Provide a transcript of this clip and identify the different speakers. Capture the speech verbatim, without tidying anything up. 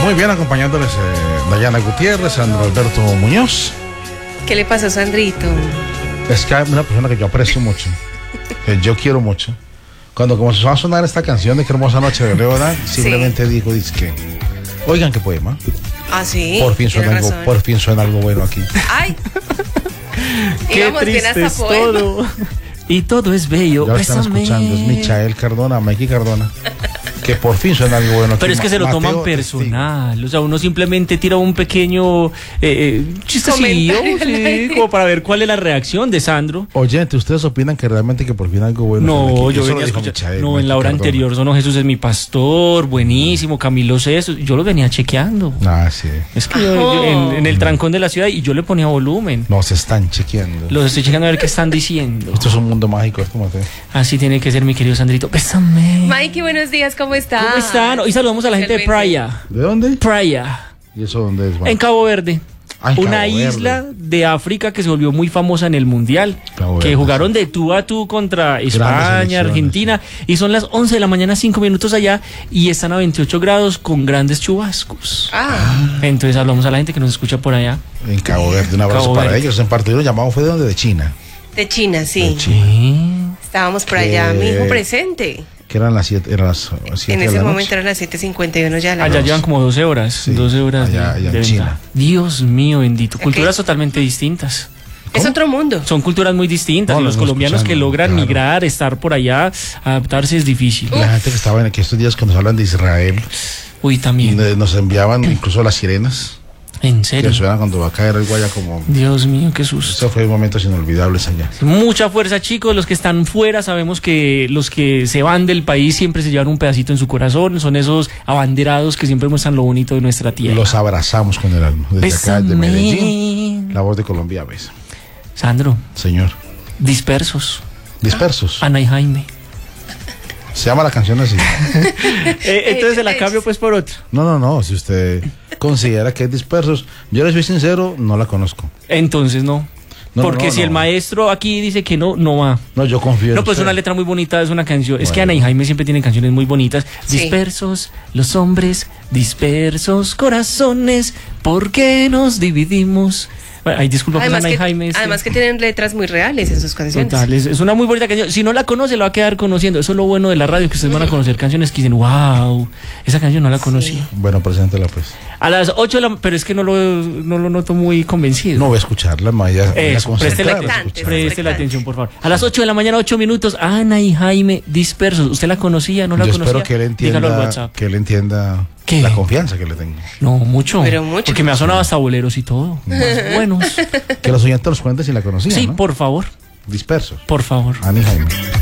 Speaker 1: Muy bien, acompañándoles eh, Dayana Gutiérrez, Sandro Alberto Muñoz.
Speaker 2: ¿Qué le pasó, Sandrito?
Speaker 1: Es que hay una persona que yo aprecio mucho, que yo quiero mucho. Cuando comenzó a sonar esta canción de Qué hermosa noche de Leona, simplemente sí. dijo, dice que, oigan qué poema.
Speaker 2: Ah, sí.
Speaker 1: Por fin suena algo, por fin suena algo bueno aquí.
Speaker 2: Ay.
Speaker 3: Qué triste es todo. Y todo es bello.
Speaker 1: Ya lo están escuchando, es Michael Cardona, Mikey Cardona. Que por fin suena algo bueno.
Speaker 3: Pero es que se lo toman Mateo personal, Testigo. O sea, uno simplemente tira un pequeño eh, chistecillo, sí, como para ver cuál es la reacción de Sandro.
Speaker 1: Oyente, ¿ustedes opinan que realmente que por fin algo bueno?
Speaker 3: No, yo venía escuchando, no, en la hora Cardona. anterior sonó Jesús es mi pastor, buenísimo, Camilo Sesto, yo lo venía chequeando.
Speaker 1: Ah, sí.
Speaker 3: Es que yo, yo, en, en el trancón de la ciudad y yo le ponía volumen.
Speaker 1: No, se están chequeando.
Speaker 3: Los estoy chequeando a ver qué están diciendo.
Speaker 1: Esto es un mundo mágico, ¿es como te?
Speaker 3: Así tiene que ser, mi querido Sandrito. Bésame.
Speaker 2: Mikey, buenos días, ¿cómo están?
Speaker 3: ¿Cómo están? Hoy saludamos a la gente de Praia.
Speaker 1: ¿De dónde?
Speaker 3: Praia.
Speaker 1: ¿Y eso dónde es? Man?
Speaker 3: En Cabo Verde.
Speaker 1: Ay,
Speaker 3: una
Speaker 1: Cabo
Speaker 3: isla
Speaker 1: Verde.
Speaker 3: de África que se volvió muy famosa en el Mundial.
Speaker 1: Cabo
Speaker 3: que
Speaker 1: Verde,
Speaker 3: jugaron
Speaker 1: sí.
Speaker 3: de tú a tú contra España, Argentina. Y son las once de la mañana, cinco minutos allá. Y están a veintiocho grados con grandes chubascos.
Speaker 2: Ah.
Speaker 3: Entonces hablamos a la gente que nos escucha por allá.
Speaker 1: En Cabo Verde. Un abrazo
Speaker 3: Cabo
Speaker 1: para
Speaker 3: Verde.
Speaker 1: ellos. En partido llamado fue de donde? De China.
Speaker 2: De China, sí.
Speaker 1: De China.
Speaker 3: Sí.
Speaker 2: Estábamos por
Speaker 1: Que-
Speaker 2: allá, mi hijo presente.
Speaker 1: Que eran las siete, eran las siete
Speaker 2: En
Speaker 1: de
Speaker 2: ese
Speaker 1: la
Speaker 2: momento
Speaker 1: noche.
Speaker 2: eran las siete cincuenta y uno ya. La
Speaker 3: Allá
Speaker 2: noche.
Speaker 3: llevan como doce horas.
Speaker 1: Sí,
Speaker 3: doce horas de,
Speaker 1: allá- allá en
Speaker 3: de
Speaker 1: China.
Speaker 3: ventaja. Dios mío, bendito.
Speaker 2: Ok.
Speaker 3: Culturas totalmente distintas.
Speaker 2: Es otro mundo.
Speaker 3: Son culturas muy distintas
Speaker 1: No,
Speaker 3: y los
Speaker 1: los
Speaker 3: colombianos que
Speaker 1: escuchando,
Speaker 3: logran
Speaker 1: claro.
Speaker 3: migrar, estar por allá, adaptarse es difícil.
Speaker 1: La gente que estaba en aquí estos días cuando nos hablan de Israel,
Speaker 3: Uy, también.
Speaker 1: eh, nos enviaban incluso las sirenas
Speaker 3: En serio.
Speaker 1: que suenan cuando va a caer el Guaya como...
Speaker 3: Dios mío, qué susto.
Speaker 1: Eso fue momentos inolvidables allá.
Speaker 3: Mucha fuerza, chicos. Los que están fuera, sabemos que los que se van del país siempre se llevan un pedacito en su corazón. Son esos abanderados que siempre muestran lo bonito de nuestra tierra.
Speaker 1: Los abrazamos con el alma. Desde acá, de
Speaker 3: Bésame.
Speaker 1: Medellín, la voz de Colombia, ¿ves?
Speaker 3: Sandro,
Speaker 1: Señor.
Speaker 3: dispersos.
Speaker 1: Dispersos.
Speaker 3: Ana y Jaime.
Speaker 1: Se llama la canción así.
Speaker 3: Eh, entonces se la cambio pues por otra.
Speaker 1: No, no, no. Si usted considera que es dispersos, yo les soy sincero, no la conozco.
Speaker 3: Entonces no.
Speaker 1: No,
Speaker 3: Porque
Speaker 1: no,
Speaker 3: si
Speaker 1: no.
Speaker 3: el maestro aquí dice que no, no va.
Speaker 1: No, yo confío en
Speaker 3: No, pues
Speaker 1: usted.
Speaker 3: una letra muy bonita, es una canción. Es que
Speaker 1: Bueno.
Speaker 3: Ana y Jaime siempre tienen canciones muy bonitas.
Speaker 2: Sí.
Speaker 3: Dispersos los hombres, dispersos corazones, ¿por qué nos dividimos? Bueno, ay, disculpa, pues,
Speaker 2: Además
Speaker 3: Ana
Speaker 2: que,
Speaker 3: y Jaime. este,
Speaker 2: además que tienen letras muy reales en sus canciones.
Speaker 3: total, es, es una muy bonita canción. Si no la conoce, la va a quedar conociendo. Eso es lo bueno de la radio, que ustedes van a conocer canciones que dicen, wow, esa canción no la conocía.
Speaker 1: Bueno, preséntela pues.
Speaker 3: A las ocho de la... Pero es que no lo, no lo noto muy convencido.
Speaker 1: No voy a escucharla, Maya.
Speaker 3: Eso, preste la,
Speaker 2: Expectante,
Speaker 3: preste la
Speaker 2: expectante.
Speaker 3: atención, por favor. A las ocho de la mañana, ocho minutos, Ana y Jaime dispersos. ¿Usted la conocía? ¿No la
Speaker 1: Yo
Speaker 3: conocía?
Speaker 1: espero que él
Speaker 3: Dígalo al
Speaker 1: entienda,
Speaker 3: WhatsApp.
Speaker 1: que él entienda
Speaker 3: ¿Qué?
Speaker 1: la confianza que le tengo.
Speaker 3: No, mucho.
Speaker 2: Pero mucho.
Speaker 3: Porque me ha sonado hasta boleros y todo. Más buenos.
Speaker 1: Que los oyentes nos cuenten si la conocían,
Speaker 3: Sí,
Speaker 1: ¿no?
Speaker 3: por favor.
Speaker 1: Dispersos.
Speaker 3: Por favor.
Speaker 1: Ani Jaime.